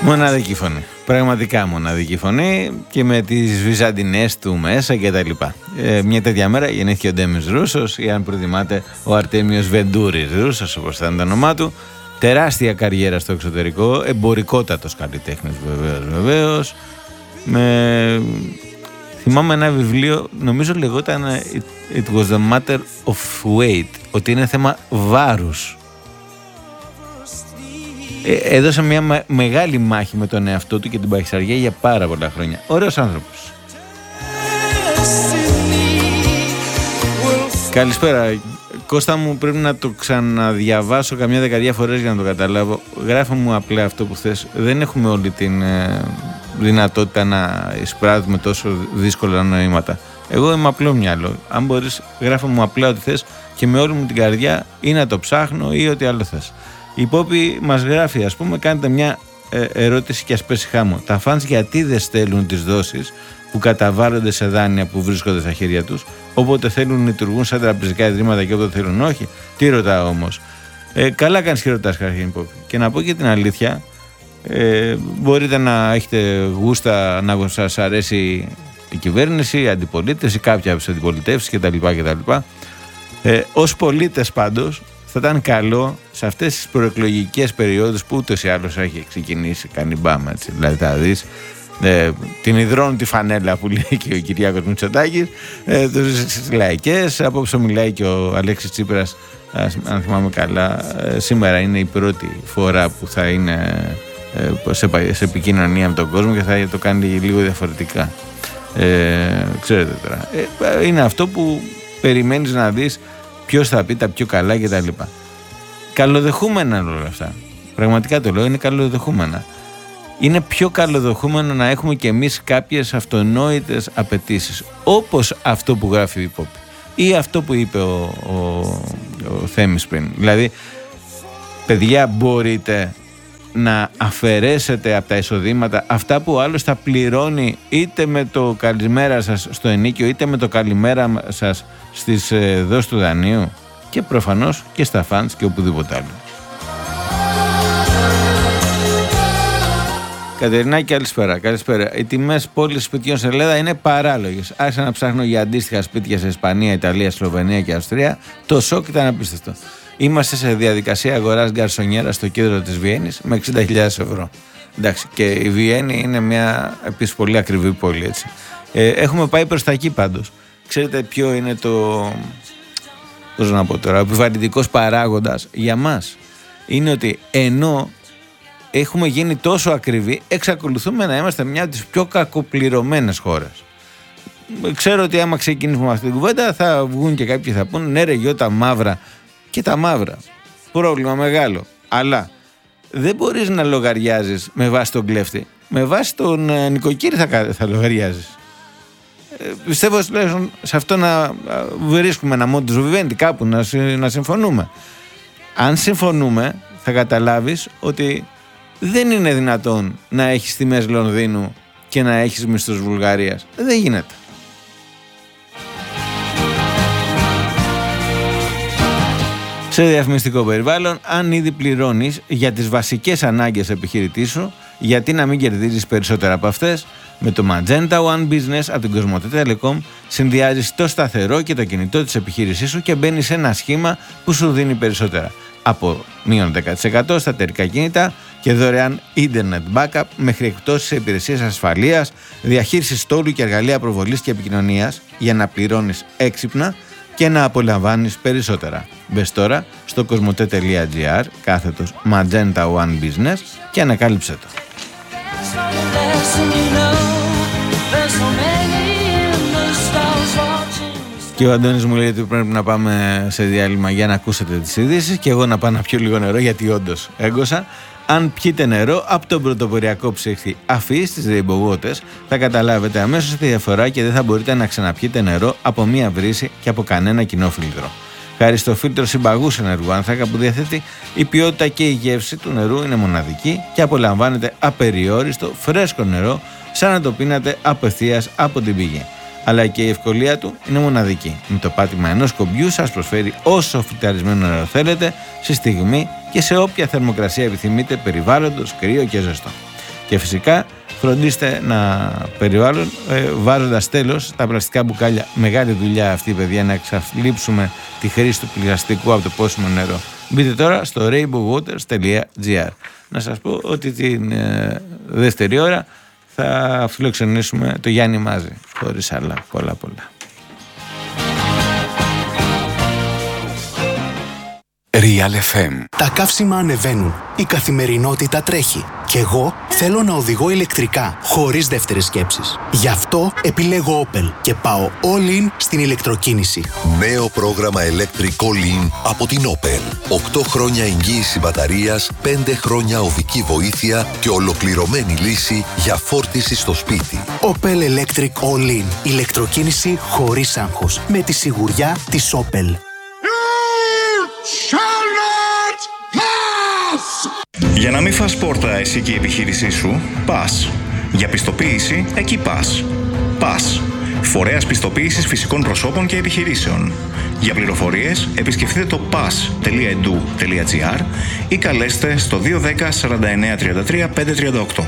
Μοναδική φωνή. Πραγματικά μοναδική φωνή και με τις βυζαντινές του μέσα και τα λοιπά. Μια τέτοια μέρα γεννήθηκε ο Ντέμις Ρούσος ή αν προτιμάτε ο Αρτέμιος Βεντούρης Ρούσος, όπως θα είναι το όνομά του. Τεράστια καριέρα στο εξωτερικό, εμπορικότατος καλλιτέχνης βεβαίως. Θυμάμαι ένα βιβλίο, νομίζω λεγόταν It was a matter of weight, ότι είναι θέμα βάρους. Έδωσε μια μεγάλη μάχη με τον εαυτό του και την παχυσαργία για πάρα πολλά χρόνια. Ωραίος άνθρωπος. Καλησπέρα. Κώστα μου, πρέπει να το ξαναδιαβάσω καμιά δεκαριά φορές για να το καταλάβω. Γράφω μου απλά αυτό που θες. Δεν έχουμε όλη την δυνατότητα να εισπράττουμε τόσο δύσκολα νοήματα. Εγώ είμαι απλό μυαλό. Αν μπορείς, γράφω μου απλά ό,τι θες και με όλη μου την καρδιά ή να το ψάχνω ή ό,τι άλλο θες. Η Πόπη μας γράφει, ας πούμε, κάνετε μια ερώτηση και ας πέσει χάμω. Τα φανς γιατί δεν στέλνουν τις δόσεις που καταβάλλονται σε δάνεια που βρίσκονται στα χέρια τους, όποτε θέλουν να λειτουργούν σαν τραπεζικά ιδρύματα και όποτε θέλουν όχι? Τι ρωτάω όμως? Καλά κάνεις και ρωτάς, καταρχήν, Πόπη. Και να πω και την αλήθεια, μπορείτε να έχετε γούστα, να σας αρέσει η κυβέρνηση, η αντιπολίτευση, κάποια από τις αντιπολιτεύσεις κτλ. Ως πολίτες πάντως, θα ήταν καλό σε αυτές τις προεκλογικές περιόδους που ούτως ή άλλως έχει ξεκινήσει, κάνει μπάμα, έτσι, δηλαδή θα δεις την υδρώνουν τη φανέλα που λέει και ο Κυριάκος Μητσοτάκης, τις λαϊκές. Απόψε μιλάει και ο Αλέξης Τσίπρας, αν θυμάμαι καλά. Σήμερα είναι η πρώτη φορά που θα είναι σε επικοινωνία με τον κόσμο και θα το κάνει λίγο διαφορετικά. Ξέρετε τώρα, είναι αυτό που περιμένεις να δεις ποιος θα πει τα πιο καλά και τα λοιπά. Καλοδεχούμενα όλα αυτά. Πραγματικά το λέω, είναι καλοδεχούμενα. Είναι πιο καλοδεχούμενο να έχουμε κι εμείς κάποιες αυτονόητες απαιτήσεις, όπως αυτό που γράφει η Πόπη ή αυτό που είπε ο Θέμης πριν. Δηλαδή, παιδιά, μπορείτε να αφαιρέσετε από τα εισοδήματα αυτά που ο άλλος θα πληρώνει είτε με το καλημέρα σας στο ενίκιο είτε με το καλημέρα σας στις δόσεις του δανείου, και προφανώς και στα φαντς και οπουδήποτε άλλο. Κατερινάκη, καλησπέρα. Οι τιμές πόλης σπιτιών σε Ελλάδα είναι παράλογες. Άρχισα να ψάχνω για αντίστοιχα σπίτια σε Ισπανία, Ιταλία, Σλοβενία και Αυστρία. Το σοκ ήταν απίστευτο. Είμαστε σε διαδικασία αγοράς γκαρσονιέρα στο κέντρο της Βιέννης με 60.000 ευρώ. Εντάξει, και η Βιέννη είναι μια επίσης πολύ ακριβή πόλη, έτσι. Έχουμε πάει προς τα εκεί πάντως. Ξέρετε ποιο είναι πώς να πω τώρα, ο επιβαρυντικός παράγοντας για μας? Είναι ότι ενώ έχουμε γίνει τόσο ακριβοί, εξακολουθούμε να είμαστε μια από τις πιο κακοπληρωμένες χώρες. Ξέρω ότι άμα ξεκινήσουμε αυτή την κουβέντα θα βγουν και κάποιοι θα πούν ναι ρε γιο, τα μαύρα. Και τα μαύρα, πρόβλημα μεγάλο. Αλλά δεν μπορείς να λογαριάζεις με βάση τον κλέφτη. Με βάση τον νοικοκύρη θα λογαριάζεις. Πιστεύω σε αυτό να βρίσκουμε ένα modus vivendi κάπου, να συμφωνούμε. Αν συμφωνούμε θα καταλάβεις ότι δεν είναι δυνατόν να έχεις τιμές Λονδίνου και να έχεις μισθούς Βουλγαρίας. Δεν γίνεται. Σε διαφημιστικό περιβάλλον, αν ήδη πληρώνεις για τις βασικές ανάγκες επιχειρητή σου, γιατί να μην κερδίζεις περισσότερα από αυτές? Με το Magenta One Business από την Κοσμοτέ Telecom συνδυάζεις το σταθερό και το κινητό της επιχείρησής σου και μπαίνεις σε ένα σχήμα που σου δίνει περισσότερα. Από μείον 10% στα εταιρικά κινητά και δωρεάν Internet Backup μέχρι εκπτώσεις σε υπηρεσίες ασφαλείας, διαχείριση στόλου και εργαλεία προβολής και επικοινωνίας για να πληρώνεις έξυπνα και να απολαμβάνεις περισσότερα. Μπες τώρα στο cosmote.gr /Magenta One Business και ανακάλυψέ το. Και ο Αντώνης μου λέει ότι πρέπει να πάμε σε διάλειμμα για να ακούσετε τις ειδήσεις και εγώ να πάω να πιω λίγο νερό, γιατί όντως έγκωσα. Αν πιείτε νερό από τον πρωτοποριακό ψύχτη Αφή στις Rainbow Waters, θα καταλάβετε αμέσως τη διαφορά και δεν θα μπορείτε να ξαναπιείτε νερό από μία βρύση και από κανένα κοινό φίλτρο. Χάρη στο φίλτρο συμπαγούς ενεργού άνθρακα που διαθέτει, η ποιότητα και η γεύση του νερού είναι μοναδική και απολαμβάνετε απεριόριστο φρέσκο νερό σαν να το πίνατε απευθείας από την πηγή. Αλλά και η ευκολία του είναι μοναδική. Με το πάτημα ενός κομπιού σας προσφέρει όσο φιλτραρισμένο νερό θέλετε, στη στιγμή και σε όποια θερμοκρασία επιθυμείτε, περιβάλλοντος, κρύο και ζεστό. Και φυσικά φροντίστε να περιβάλλουν βάζοντας τέλος τα πλαστικά μπουκάλια. Μεγάλη δουλειά αυτή, παιδιά, να εξαλείψουμε τη χρήση του πλαστικού από το πόσιμο νερό. Μπείτε τώρα στο rainbowwaters.gr. Να σας πω ότι την δεύτερη ώρα θα φιλοξενήσουμε το Γιάννη Μάζη, χωρίς άλλα πολλά. Real FM. Τα καύσιμα ανεβαίνουν. Η καθημερινότητα τρέχει. Κι εγώ θέλω να οδηγώ ηλεκτρικά, χωρίς δεύτερες σκέψεις. Γι' αυτό επιλέγω Opel και πάω all in στην ηλεκτροκίνηση. Νέο πρόγραμμα Electric All In από την Opel. 8 χρόνια εγγύηση μπαταρίας, 5 χρόνια οδική βοήθεια και ολοκληρωμένη λύση για φόρτιση στο σπίτι. Opel Electric All In. Ηλεκτροκίνηση χωρίς άγχος. Με τη σιγουριά της Opel. Για να μην φας πόρτα εσύ και η επιχείρησή σου, πας. Για πιστοποίηση, εκεί πας. Πας. Φορέας πιστοποίησης φυσικών προσώπων και επιχειρήσεων. Για πληροφορίες, επισκεφτείτε το pas.edu.gr ή καλέστε στο 210 49 33 538.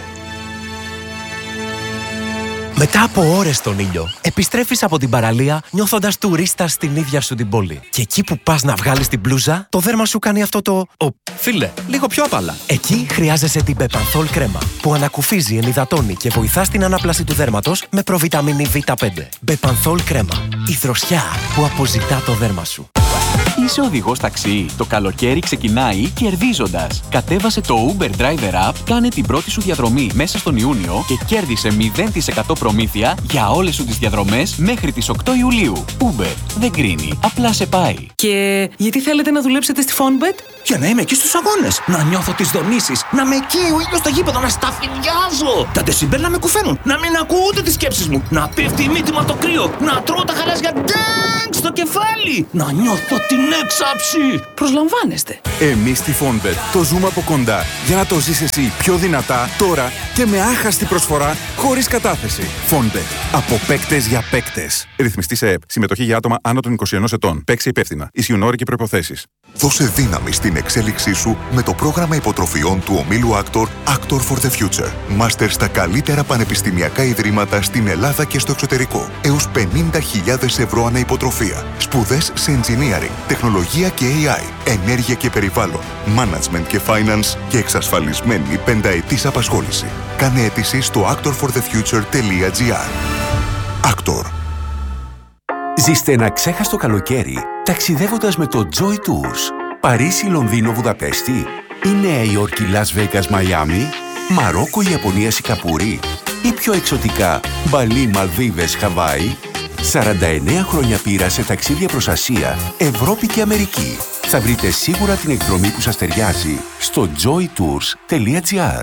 Μετά από ώρες στον ήλιο, επιστρέφεις από την παραλία νιώθοντας τουρίστας στην ίδια σου την πόλη. Και εκεί που πας να βγάλεις την μπλούζα, το δέρμα σου κάνει αυτό το φίλε, λίγο πιο απαλά. Εκεί χρειάζεσαι την Bepanthol κρέμα, που ανακουφίζει, ενυδατώνει και βοηθά στην ανάπλαση του δέρματος με προβιταμίνη Β5. Bepanthol κρέμα. Η δροσιά που αποζητά το δέρμα σου. Είσαι οδηγός ταξί. Το καλοκαίρι ξεκινάει κερδίζοντας. Κατέβασε το Uber Driver App, κάνε την πρώτη σου διαδρομή μέσα στον Ιούνιο και κέρδισε 0% προμήθεια για όλες σου τις διαδρομές μέχρι τις 8 Ιουλίου. Uber. Δεν κρίνει. Απλά σε πάει. Και γιατί θέλετε να δουλέψετε στη Fonbet? Για να είμαι εκεί στους αγώνες. Να νιώθω τις δονήσεις. Να με εκεί ο ήλιος στο γήπεδο. Να σταφυλιάζω. Τα ντεσιμπέλ να με κουφαίνουν. Να μην ακούω ούτε τις σκέψεις μου. Να πέφτει η μύτη μου από το κρύο. Να τρώω τα χαράζια ντάγκ στο κεφάλι. Να νιώθω την έξαψη. Προσλαμβάνεστε. Εμείς στη Fonbet το ζούμε από κοντά για να το ζεις εσύ πιο δυνατά τώρα και με άχαστη προσφορά χωρίς κατάθεση. Fonbet. Από παίκτες για παίκτες. Ρυθμιστή σε ΕΠ. Συμμετοχή για άτομα άνω των 21 ετών. Παίξε υπεύθυνα. Ισχύουν όροι και προϋποθέσεις. Δώσε δύναμη στην εξέλιξή σου με το πρόγραμμα υποτροφιών του ομίλου Actor for the Future. Μάστερ στα καλύτερα πανεπιστημιακά ιδρύματα στην Ελλάδα και στο εξωτερικό. Έως 50.000 ευρώ ανά υποτροφία. Σπουδές σε engineering, τεχνολογία και AI, ενέργεια και περιβάλλον, management και finance και εξασφαλισμένη 5ετής απασχόληση. Κάνε αίτηση στο actorforthefuture.gr. Actor. Ζήστε ένα ξέχαστο καλοκαίρι ταξιδεύοντας με το Joy Tours. Παρίσι, Λονδίνο, Βουδαπέστη ή Νέα Υόρκη, Λας Βέγκας, Μαϊάμι, Μαρόκο, Ιαπωνία, Σικαπούρη ή πιο εξωτικά Μπαλί, Μαλδίβες, Χαβάη. 49 χρόνια πείρα σε ταξίδια προς Ασία, Ευρώπη και Αμερική. Θα βρείτε σίγουρα την εκδρομή που σας ταιριάζει στο joytours.gr.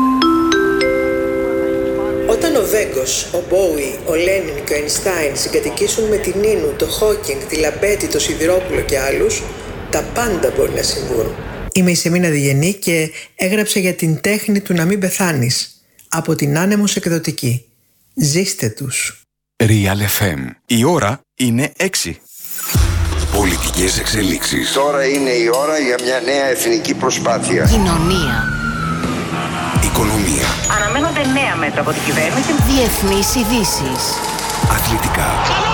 Όταν ο Βέγκος, ο Μπόουι, ο Λένιν και ο Αϊνστάιν συγκατοικήσουν με την Νίνου, το Χόκινγκ, τη Λαμπέτη, το Σιδηρόπουλο και άλλους, τα πάντα μπορεί να συμβούν. Είμαι η Σεμίνα Διγενή και έγραψα για την τέχνη του να μην πεθάνεις. Από την Άνεμος εκδοτική. Ζήστε τους. Real FM. Η ώρα είναι 6. Πολιτικές εξελίξεις. Τώρα είναι η ώρα για μια νέα εθνική προσπάθεια. Κοινωνία. Οικονομία. Αναμένονται νέα μέτρα από την κυβέρνηση. Διεθνείς ειδήσεις. Αθλητικά.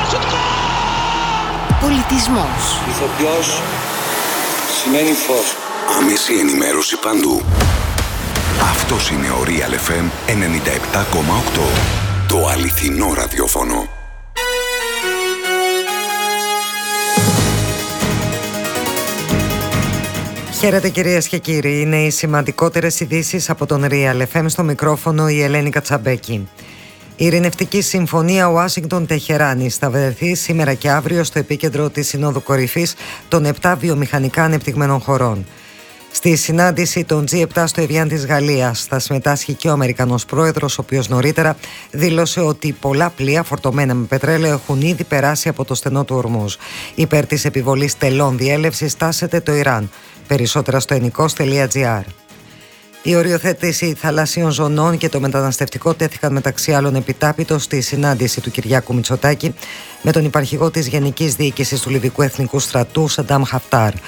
Πολιτισμός. Ηθοποιός σημαίνει φως. Άμεση ενημέρωση παντού. Αυτός είναι ο Real FM 97,8. Το αληθινό ραδιόφωνο. Χαίρετε κυρίες και κύριοι, είναι οι σημαντικότερες ειδήσεις από τον Real FM, στο μικρόφωνο η Ελένη Κατσαμπέκη. Η ειρηνευτική συμφωνία Ουάσιγκτον-Τεχεράνη θα βρεθεί σήμερα και αύριο στο επίκεντρο της Συνόδου Κορυφής των 7 βιομηχανικά ανεπτυγμένων χωρών. Στη συνάντηση των G7 στο Εβιάν της Γαλλίας θα συμμετάσχει και ο Αμερικανός πρόεδρος, ο οποίος νωρίτερα δήλωσε ότι πολλά πλοία φορτωμένα με πετρέλαιο έχουν ήδη περάσει από το στενό του Ορμούζ. Υπέρ της επιβολής τελών διέλευσης τάσεται το Ιράν. Περισσότερα στο ενικός.gr. Η οριοθέτηση θαλασσίων ζωνών και το μεταναστευτικό τέθηκαν μεταξύ άλλων επιτάπητος στη συνάντηση του Κυριάκου Μητσοτάκη με τον υπαρχηγό της Γενικής Διοίκησης του Λιβικού Εθνικού Στρατού, Σαντάμ Χαφτάρ.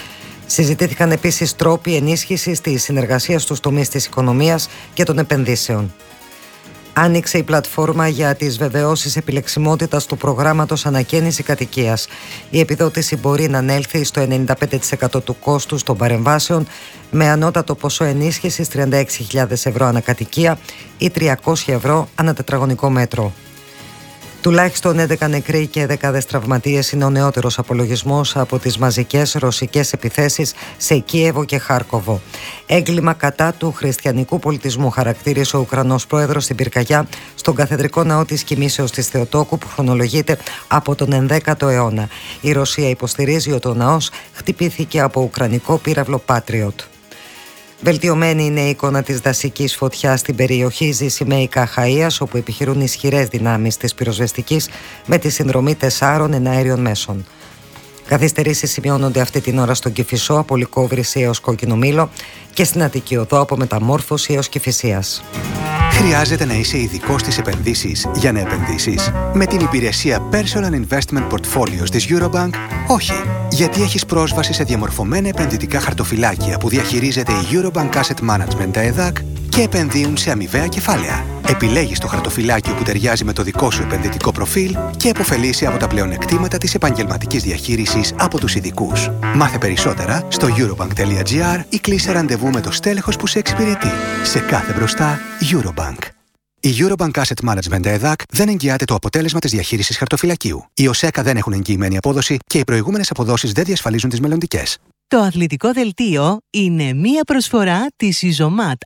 Συζητήθηκαν επίσης τρόποι ενίσχυσης της συνεργασίας στους τομείς της οικονομίας και των επενδύσεων. Άνοιξε η πλατφόρμα για τις βεβαιώσεις επιλεξιμότητας του προγράμματος ανακαίνιση κατοικίας. Η επιδότηση μπορεί να ανέλθει στο 95% του κόστους των παρεμβάσεων, με ανώτατο ποσό ενίσχυσης 36.000 ευρώ ανακατοικία ή 300 ευρώ ανά τετραγωνικό μέτρο. Τουλάχιστον 11 νεκροί και δεκάδες τραυματίες είναι ο νεότερος απολογισμός από τις μαζικές ρωσικές επιθέσεις σε Κίεβο και Χάρκοβο. Έγκλημα κατά του χριστιανικού πολιτισμού, χαρακτήρισε ο Ουκρανός πρόεδρος στην πυρκαγιά στον καθεδρικό ναό της Κοιμήσεως της Θεοτόκου, που χρονολογείται από τον 11ο αιώνα. Η Ρωσία υποστηρίζει ότι ο ναός χτυπήθηκε από ουκρανικό πύραυλο Patriot. Βελτιωμένη είναι η εικόνα της δασικής φωτιάς στην περιοχή Ζησιμαίικα Αχαΐας, όπου επιχειρούν ισχυρές δυνάμεις της πυροσβεστικής με τη συνδρομή 4 εναέριων μέσων. Καθυστερήσεις σημειώνονται αυτή την ώρα στον Κηφισό, από Λυκόβρηση έως Κόκκινο Μήλο, και στην Αττική Οδό από Μεταμόρφωση έως Κηφισίας. Χρειάζεται να είσαι ειδικός στις επενδύσεις για να επενδύσεις? Με την υπηρεσία Personal Investment Portfolios της Eurobank, όχι. Γιατί έχεις πρόσβαση σε διαμορφωμένα επενδυτικά χαρτοφυλάκια που διαχειρίζεται η Eurobank Asset Management, τα ΕΔΑΚ, και επενδύουν σε αμοιβαία κεφάλαια. Επιλέγεις το χαρτοφυλάκιο που ταιριάζει με το δικό σου επενδυτικό προφίλ και επωφελείσαι από τα πλεονεκτήματα της επαγγελματικής διαχείρισης από τους ειδικούς. Μάθε περισσότερα στο eurobank.gr ή κλείσε ραντεβού με το στέλεχος που σε εξυπηρετεί. Σε κάθε μπροστά, Eurobank. Η Eurobank Asset Management ΕΔΑΚ δεν εγγυάται το αποτέλεσμα της διαχείρισης χαρτοφυλακίου. Οι ΟΣΕΚΑ δεν έχουν εγγυημένη απόδοση και οι προηγούμενες αποδόσεις δεν διασφαλίζουν τις μελλοντικές. Το αθλητικό δελτίο είναι μία προσφορά της Ιζωμάτ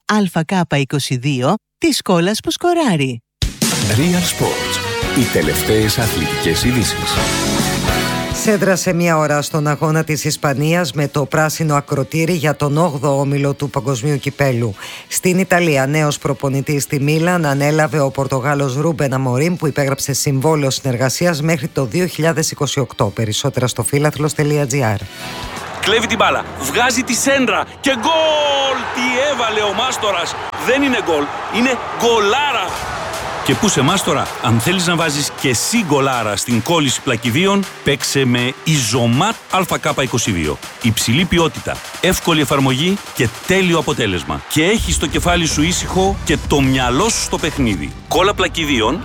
ΑΚ22 της σκόλας που σκοράρει. Real Sports. Οι τελευταίες αθλητικές ειδήσεις. Σέντρα σε μία ώρα στον αγώνα της Ισπανίας με το πράσινο ακροτήρι για τον 8ο όμιλο του Παγκοσμίου Κυπέλου. Στην Ιταλία, νέος προπονητής στη Μίλαν ανέλαβε ο Πορτογάλος Ρούμπεν Αμορίμ, που υπέγραψε συμβόλαιο συνεργασίας μέχρι το 2028. Περισσότερα στο φίλαθλος.gr. Κλέβει την μπάλα, βγάζει τη σέντρα και γκολ! Τι έβαλε ο Μάστορας! Δεν είναι γκολ, είναι γκολάρα! Και πού σε Μάστορα, αν θέλεις να βάζεις και εσύ γκολάρα στην κόλληση πλακιδίων, παίξε με Ιζωμάτ ΑΚ22. Υψηλή ποιότητα, εύκολη εφαρμογή και τέλειο αποτέλεσμα. Και έχεις το κεφάλι σου ήσυχο και το μυαλό σου στο παιχνίδι. Κόλλα πλακιδίων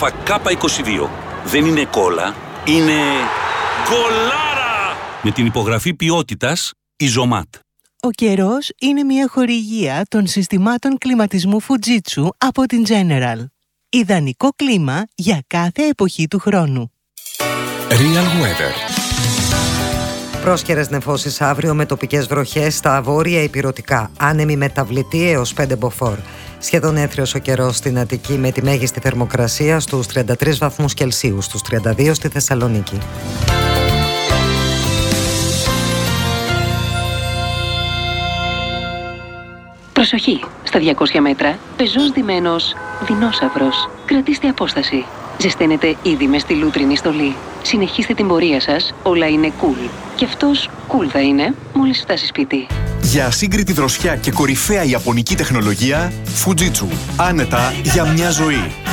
ΑΚ22. Δεν είναι κόλλα, είναι γκολάρα! Με την υπογραφή ποιότητας Ιζωμάτ. Ο καιρός είναι μια χορηγία των συστημάτων κλιματισμού Fujitsu από την General. Ιδανικό κλίμα για κάθε εποχή του χρόνου. Real Weather. Πρόσκαιρες νεφώσεις αύριο με τοπικές βροχές στα βόρεια υπηρετικά. Άνεμη μεταβλητή έως 5 μποφόρ. Σχεδόν έθριος ο καιρός στην Αττική με τη μέγιστη θερμοκρασία στους 33 βαθμούς Κελσίου, στους 32 στη Θεσσαλονίκη. Προσοχή! Στα 200 μέτρα, πεζός ντυμένος δεινόσαυρος. Κρατήστε απόσταση. Ζεσταίνετε ήδη μες στη λούτρινη στολή. Συνεχίστε την πορεία σας, όλα είναι cool. Και αυτός cool θα είναι μόλις φτάσει σπίτι. Για ασύγκριτη δροσιά και κορυφαία ιαπωνική τεχνολογία, Fujitsu. Άνετα για μια ζωή.